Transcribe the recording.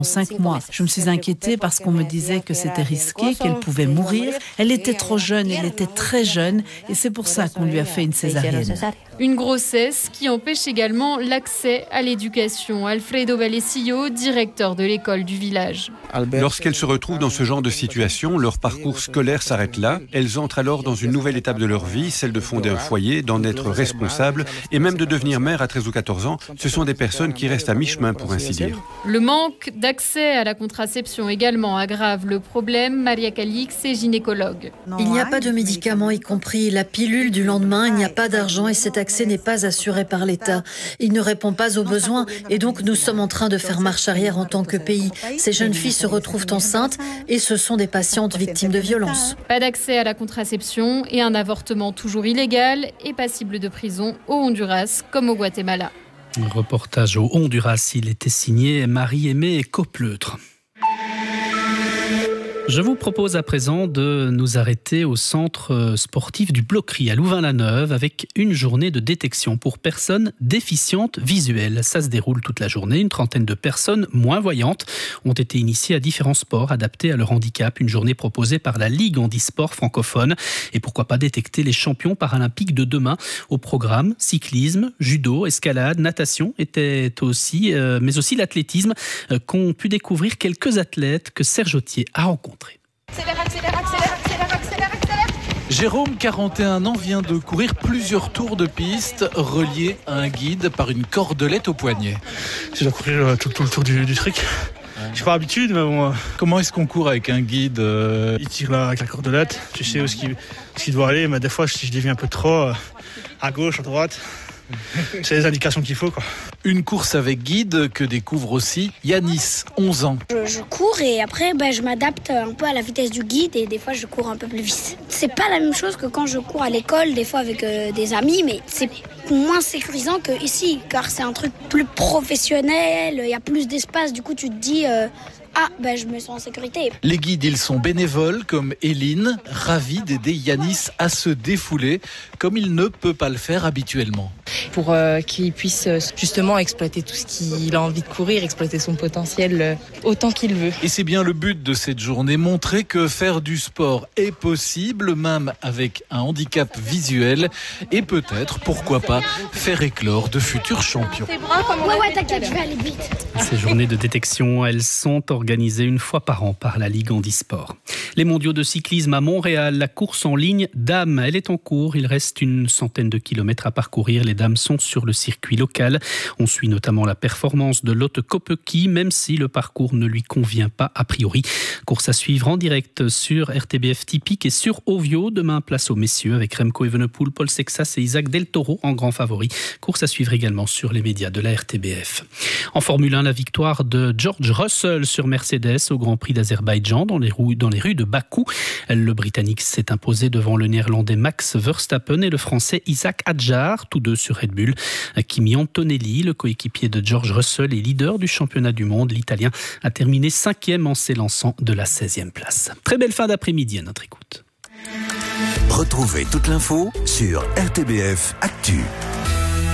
5 mois. Je me suis inquiétée parce qu'on me disait que c'était risqué, qu'elle pouvait mourir. Elle était trop jeune, elle était très jeune et c'est pour ça qu'on lui a fait une césarienne. Une grossesse qui empêche également l'accès à l'éducation. Alfredo Vallecillo, directeur de l'école du village. Lorsqu'elles se retrouvent dans ce genre de situation, leur parcours scolaire s'arrête là. Elles entrent alors dans une nouvelle étape de leur vie, celle de fonder un foyer, d'en être responsables et même de devenir mère à 13 ou 14 ans. Ce sont des personnes qui restent à mi-chemin pour ainsi dire. Le manque d'accès à la contraception également aggrave le problème. Maria Calix est gynécologue. Il n'y a pas de médicaments, y compris la pilule du lendemain. Il n'y a pas d'argent et cet accès n'est pas assuré par l'État. Il ne répond pas aux besoins et donc nous sommes en train de faire marche arrière en tant que pays. Ces jeunes filles se retrouvent enceintes et ce sont des patientes victimes de violences. Pas d'accès à la contraception et un avortement toujours illégal et passible de prison au Honduras comme au Guatemala. Un reportage au Honduras, il était signé Marie-Aimée Copleutre. Je vous propose à présent de nous arrêter au centre sportif du Bloquerie à Louvain-la-Neuve avec une journée de détection pour personnes déficientes visuelles. Ça se déroule toute la journée. Une trentaine de personnes moins voyantes ont été initiées à différents sports adaptés à leur handicap. Une journée proposée par la Ligue handisport francophone. Et pourquoi pas détecter les champions paralympiques de demain. Au programme, cyclisme, judo, escalade, natation mais aussi l'athlétisme qu'ont pu découvrir quelques athlètes que Serge Autier a rencontrés. Accélère. Jérôme, 41 ans, vient de courir plusieurs tours de piste reliés à un guide par une cordelette au poignet. Je dois courir tout le tour du truc. Je suis pas habitué, mais bon. Comment est-ce qu'on court avec un guide Il tire là avec la cordelette, tu sais où il doit aller, mais des fois je dévie un peu trop, à gauche, à droite. C'est les indications qu'il faut, quoi. Une course avec guide que découvre aussi Yanis, 11 ans. Je cours et après je m'adapte un peu à la vitesse du guide et des fois je cours un peu plus vite. C'est pas la même chose que quand je cours à l'école, des fois avec des amis, mais c'est moins sécurisant que ici, car c'est un truc plus professionnel, il y a plus d'espace, du coup tu te dis... je me sens en sécurité. Les guides, ils sont bénévoles comme Eline, ravis d'aider Yanis à se défouler comme il ne peut pas le faire habituellement. Pour qu'il puisse justement exploiter tout ce qu'il a envie de courir, exploiter son potentiel autant qu'il veut. Et c'est bien le but de cette journée, montrer que faire du sport est possible, même avec un handicap visuel, et peut-être, pourquoi pas, faire éclore de futurs champions. Ouais, t'inquiète, je vais aller vite. Ces journées de détection, elles sont organisées une fois par an par la Ligue handisport. Les mondiaux de cyclisme à Montréal, la course en ligne dames, elle est en cours. Il reste une centaine de kilomètres à parcourir. Les dames sont sur le circuit local. On suit notamment la performance de Lotte Kopecky, même si le parcours ne lui convient pas a priori. Course à suivre en direct sur RTBF Typique et sur Ovio. Demain, place aux messieurs avec Remco Evenepoel, Paul Sexas et Isaac Del Toro en grand favori. Course à suivre également sur les médias de la RTBF. En Formule 1, la victoire de George Russell sur Mercedes au Grand Prix d'Azerbaïdjan dans les rues de Bakou. Le Britannique s'est imposé devant le Néerlandais Max Verstappen et le Français Isaac Hadjar, tous deux sur Red Bull. Kimi Antonelli, le coéquipier de George Russell et leader du championnat du monde, l'Italien a terminé 5e en s'élançant de la 16e place. Très belle fin d'après-midi à notre écoute. Retrouvez toute l'info sur RTBF Actu.